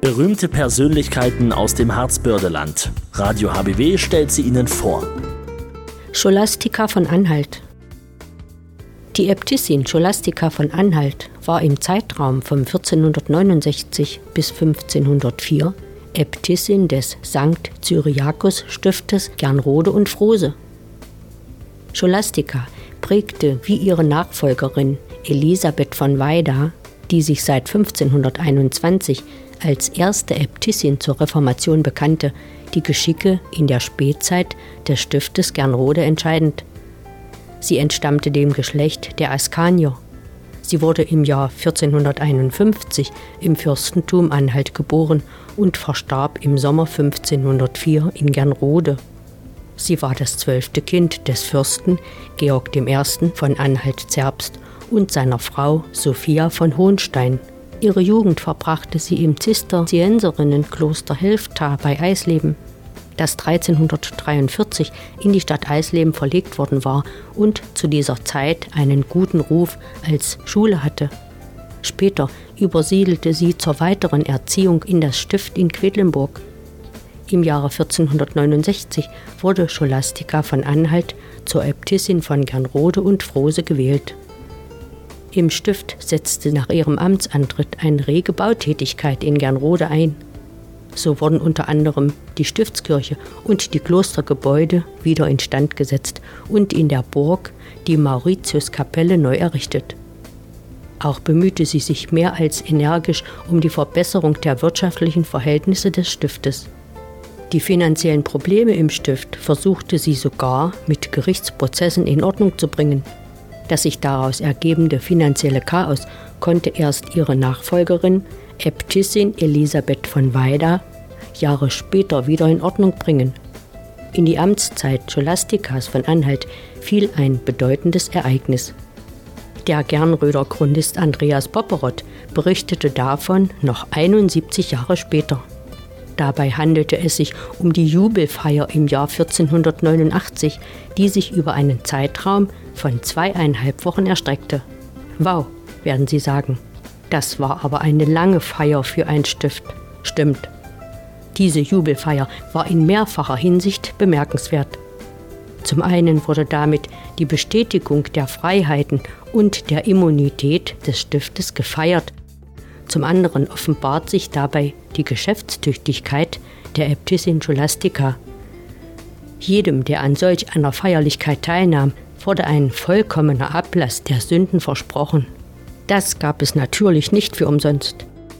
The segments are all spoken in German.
Berühmte Persönlichkeiten aus dem Harzbördeland. Radio HBW stellt sie Ihnen vor. Scholastica von Anhalt. Die Äbtissin Scholastica von Anhalt war im Zeitraum von 1469 bis 1504 Äbtissin des St. Cyriakus-Stiftes Gernrode und Frose. Scholastica prägte wie ihre Nachfolgerin Elisabeth von Weida, die sich seit 1521 als erste Äbtissin zur Reformation bekannte, die Geschicke in der Spätzeit des Stiftes Gernrode entscheidend. Sie entstammte dem Geschlecht der Askanier. Sie wurde im Jahr 1451 im Fürstentum Anhalt geboren und verstarb im Sommer 1504 in Gernrode. Sie war das 12. Kind des Fürsten Georg I. von Anhalt-Zerbst und seiner Frau Sophia von Hohnstein. Ihre Jugend verbrachte sie im Zisterzienserinnenkloster Helfta bei Eisleben, das 1343 in die Stadt Eisleben verlegt worden war und zu dieser Zeit einen guten Ruf als Schule hatte. Später übersiedelte sie zur weiteren Erziehung in das Stift in Quedlinburg. Im Jahre 1469 wurde Scholastica von Anhalt zur Äbtissin von Gernrode und Frose gewählt. Im Stift setzte nach ihrem Amtsantritt eine rege Bautätigkeit in Gernrode ein. So wurden unter anderem die Stiftskirche und die Klostergebäude wieder instand gesetzt und in der Burg die Mauritiuskapelle neu errichtet. Auch bemühte sie sich mehr als energisch um die Verbesserung der wirtschaftlichen Verhältnisse des Stiftes. Die finanziellen Probleme im Stift versuchte sie sogar mit Gerichtsprozessen in Ordnung zu bringen. Das sich daraus ergebende finanzielle Chaos konnte erst ihre Nachfolgerin, Äbtissin Elisabeth von Weida, Jahre später wieder in Ordnung bringen. In die Amtszeit Scholasticas von Anhalt fiel ein bedeutendes Ereignis. Der Gernröder Chronist Andreas Popperott berichtete davon noch 71 Jahre später. Dabei handelte es sich um die Jubelfeier im Jahr 1489, die sich über einen Zeitraum von 2,5 Wochen erstreckte. Wow, werden Sie sagen. Das war aber eine lange Feier für ein Stift. Stimmt. Diese Jubelfeier war in mehrfacher Hinsicht bemerkenswert. Zum einen wurde damit die Bestätigung der Freiheiten und der Immunität des Stiftes gefeiert. Zum anderen offenbart sich dabei die Geschäftstüchtigkeit der Äbtissin Scholastica. Jedem, der an solch einer Feierlichkeit teilnahm, wurde ein vollkommener Ablass der Sünden versprochen. Das gab es natürlich nicht für umsonst.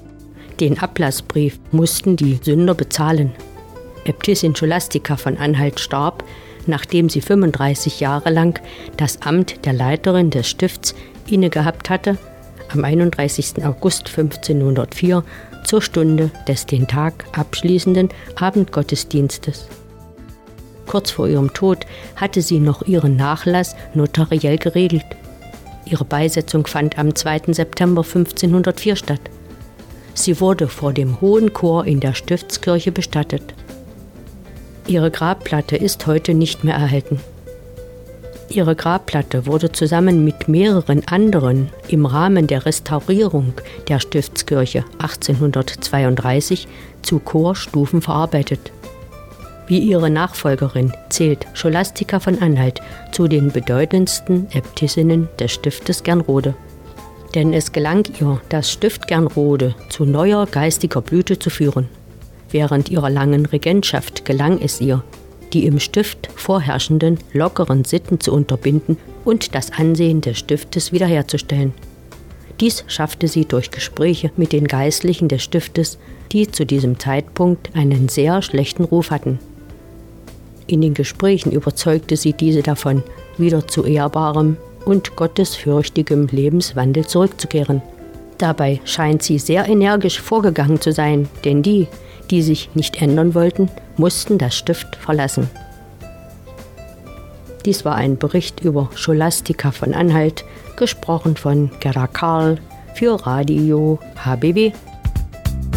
Den Ablassbrief mussten die Sünder bezahlen. Äbtissin Scholastica von Anhalt starb, nachdem sie 35 Jahre lang das Amt der Leiterin des Stifts innegehabt hatte, am 31. August 1504 zur Stunde des den Tag abschließenden Abendgottesdienstes. Kurz vor ihrem Tod hatte sie noch ihren Nachlass notariell geregelt. Ihre Beisetzung fand am 2. September 1504 statt. Sie wurde vor dem Hohen Chor in der Stiftskirche bestattet. Ihre Grabplatte ist heute nicht mehr erhalten. Ihre Grabplatte wurde zusammen mit mehreren anderen im Rahmen der Restaurierung der Stiftskirche 1832 zu Chorstufen verarbeitet. Wie ihre Nachfolgerin zählt Scholastica von Anhalt zu den bedeutendsten Äbtissinnen des Stiftes Gernrode. Denn es gelang ihr, das Stift Gernrode zu neuer geistiger Blüte zu führen. Während ihrer langen Regentschaft gelang es ihr, die im Stift vorherrschenden lockeren Sitten zu unterbinden und das Ansehen des Stiftes wiederherzustellen. Dies schaffte sie durch Gespräche mit den Geistlichen des Stiftes, die zu diesem Zeitpunkt einen sehr schlechten Ruf hatten. In den Gesprächen überzeugte sie diese davon, wieder zu ehrbarem und gottesfürchtigem Lebenswandel zurückzukehren. Dabei scheint sie sehr energisch vorgegangen zu sein, denn die sich nicht ändern wollten, mussten das Stift verlassen. Dies war ein Bericht über Scholastica von Anhalt, gesprochen von Gerda Karl für Radio HBW.